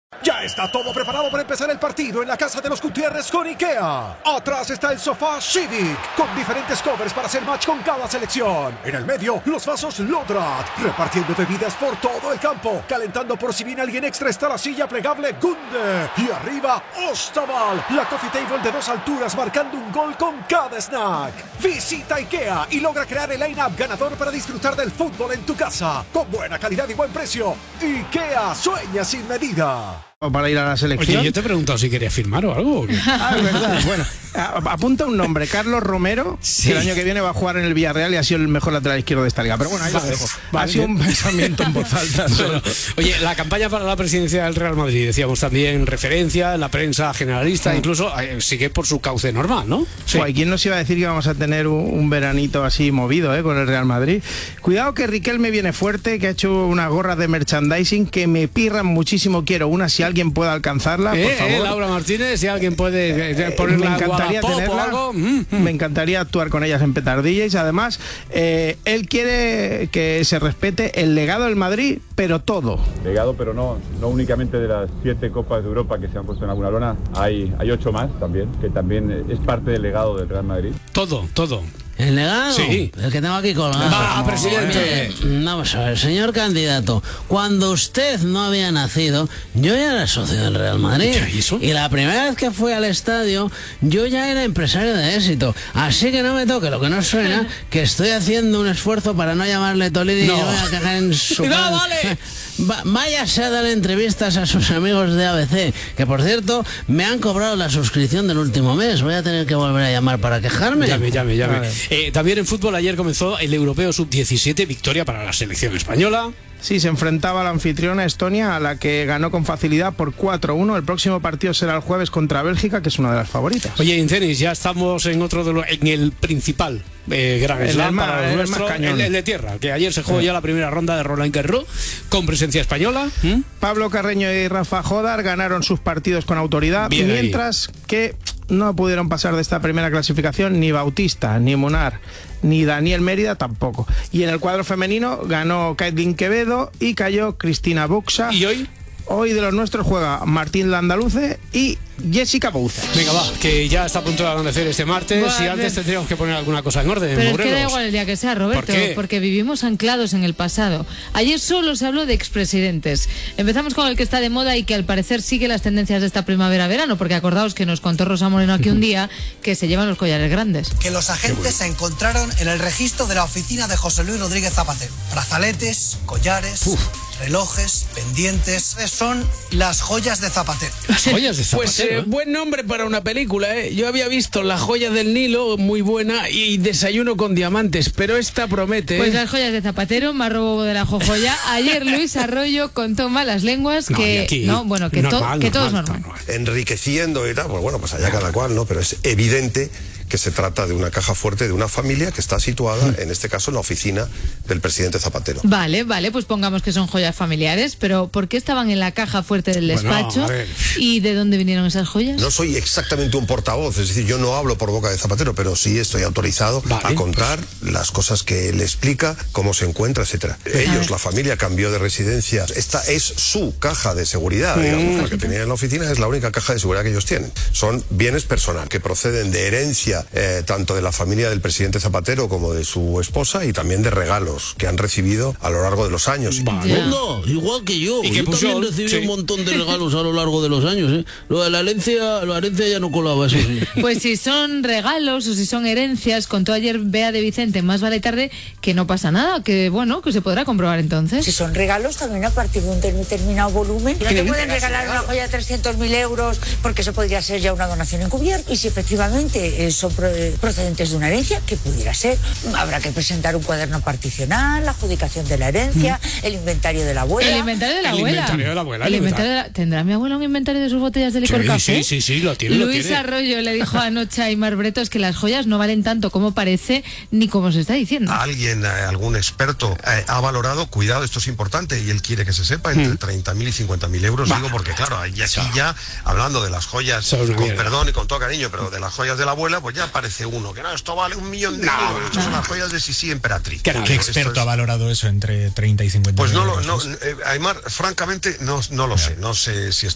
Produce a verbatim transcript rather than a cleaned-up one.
Ya está todo preparado para empezar el partido en la casa de los Gutiérrez con IKEA. Atrás está el sofá Civic, con diferentes covers para hacer match con cada selección. En el medio, los vasos Lodrat, repartiendo bebidas por todo el campo. Calentando por si viene alguien extra está la silla plegable Gunde. Y arriba, Ostaval, la coffee table de dos alturas marcando un gol con cada snack. Visita IKEA y logra crear el line-up ganador para disfrutar del fútbol en tu casa. Con buena calidad y buen precio. IKEA sueña sin medida. Para ir a la selección. Oye, yo te he preguntado si querías firmar o algo. ¿O qué? Ah, es verdad. Bueno, apunta un nombre, Carlos Romero, sí. que el año que viene va a jugar en el Villarreal y ha sido el mejor lateral izquierdo de esta liga. Pero bueno, ahí vale, lo dejo. Vale. Ha sido un pensamiento en voz alta. Bueno, oye, la campaña para la presidencia del Real Madrid, decíamos también referencia en la prensa generalista, sí. Incluso eh, sigue por su cauce normal, ¿no? Sí. Guay, ¿quién nos iba a decir que vamos a tener un, un veranito así movido eh, con el Real Madrid? Cuidado que Riquelme viene fuerte, que ha hecho unas gorras de merchandising que me pirran muchísimo. Quiero una, si alguien puede alcanzar. Por eh, favor. Eh, Laura Martínez, si alguien puede eh, ponerla, me encantaría tenerla, o algo. Mm, mm. Me encantaría actuar con ellas en petardillas. Además, eh, él quiere que se respete el legado del Madrid, pero todo. Legado, pero no, no únicamente de las siete Copas de Europa que se han puesto en alguna lona, hay, hay ocho más también, que también es parte del legado del Real Madrid. Todo, todo. ¿El legado? Sí. El que tengo aquí colgado. Va, presidente. Mire, vamos a ver, señor candidato. Cuando usted no había nacido, yo ya era socio del Real Madrid. ¿Y eso? Y la primera vez que fui al estadio, yo ya era empresario de éxito. Así que no me toque lo que no suena, que estoy haciendo un esfuerzo para no llamarle Tolidi no. y no voy a cagar en su... ¡No, vale! Va, váyase a dar entrevistas a sus amigos de A B C, que por cierto, me han cobrado la suscripción del último mes. Voy a tener que volver a llamar para quejarme. Llame, llame, llame. Vale. Eh, también en fútbol ayer comenzó el Europeo sub diecisiete, victoria para la selección española. Sí, se enfrentaba a la anfitriona Estonia, a la que ganó con facilidad por cuatro uno. El próximo partido será el jueves contra Bélgica, que es una de las favoritas. Oye, en tenis ya estamos en otro de los, en el principal eh, Gran el Slam más, para el los nuestros, el, el de tierra, que ayer se jugó sí. ya la primera ronda de Roland Garros con presencia española. ¿Mm? Pablo Carreño y Rafa Jodar ganaron sus partidos con autoridad, bien mientras ahí. que no pudieron pasar de esta primera clasificación ni Bautista, ni Munar, ni Daniel Mérida tampoco. Y en el cuadro femenino ganó Caitlin Quevedo y cayó Cristina Buxa. ¿Y hoy? Hoy de los nuestros juega Martín Landaluce y Jessica Bouza. Venga, va, que ya está a punto de amanecer este martes. Bueno, y antes tendríamos que poner alguna cosa en orden. Pero es que da igual el día que sea, Roberto, ¿Por porque vivimos anclados en el pasado. Ayer solo se habló de expresidentes. Empezamos con el que está de moda y que al parecer sigue las tendencias de esta primavera-verano, porque acordaos que nos contó Rosa Moreno aquí un día que se llevan los collares grandes. Que los agentes bueno. se encontraron en el registro de la oficina de José Luis Rodríguez Zapatero. Brazaletes, collares... Uf. Relojes, pendientes, son las joyas de Zapatero. Las joyas de Zapatero. Pues eh, buen nombre para una película, ¿eh? Yo había visto La joya del Nilo, muy buena, y Desayuno con diamantes, pero esta promete. ¿eh? Pues las joyas de Zapatero, más robo de la jojoya. Ayer Luis Arroyo contó malas lenguas no, que aquí, no, bueno, que, normal, to, que normal, todo es normal. normal. Enriqueciendo y tal, pues bueno, pues allá cada cual, ¿no? Pero es evidente que se trata de una caja fuerte de una familia que está situada, en este caso, en la oficina del presidente Zapatero. Vale, vale, pues pongamos que son joyas familiares, pero ¿por qué estaban en la caja fuerte del despacho? Bueno, ¿Y de dónde vinieron esas joyas? No soy exactamente un portavoz, es decir, yo no hablo por boca de Zapatero, pero sí estoy autorizado vale. a contar las cosas que él explica, cómo se encuentra, etcétera. Ellos, la familia, cambió de residencia. Esta es su caja de seguridad, digamos, mm. la que tenían en la oficina es la única caja de seguridad que ellos tienen. Son bienes personales que proceden de herencia Eh, tanto de la familia del presidente Zapatero como de su esposa y también de regalos que han recibido a lo largo de los años. Vale. No, igual que yo. ¿Y yo puso? también recibí sí. un montón de regalos a lo largo de los años. ¿eh? Lo de la herencia, la herencia ya no colaba, eso sí. Pues si son regalos o si son herencias, contó ayer Bea de Vicente, más vale tarde, que no pasa nada, que bueno, que se podrá comprobar entonces. Si son regalos, también a partir de un determinado volumen. No te pueden regalar una joya de trescientos mil euros porque eso podría ser ya una donación encubierta. Y si efectivamente eh, son procedentes de una herencia, que pudiera ser, habrá que presentar un cuaderno particional, la adjudicación de la herencia, mm. el inventario de la abuela. El inventario de la el abuela. Inventario de la abuela. El inventario de la... ¿Tendrá mi abuela un inventario de sus botellas de licor sí, café? Sí, sí, sí, lo tiene. Luis lo tiene. Arroyo le dijo anoche a Aimar Bretos que las joyas no valen tanto como parece ni como se está diciendo. Alguien, eh, algún experto, eh, ha valorado, cuidado, esto es importante y él quiere que se sepa, entre mm. treinta mil y cincuenta mil euros, bah. digo, porque claro, ahí aquí ya, hablando de las joyas, con mierda. perdón y con todo cariño, pero de las joyas de la abuela, pues ya aparece uno, que no, esto vale un millón de no, euros, estas no. son las joyas de Sisi Emperatriz. ¿Qué, ¿Qué experto es... ha valorado eso entre treinta y cincuenta Pues mil no, euros? no, eh, Aimar, francamente, no, no lo no. sé, no sé si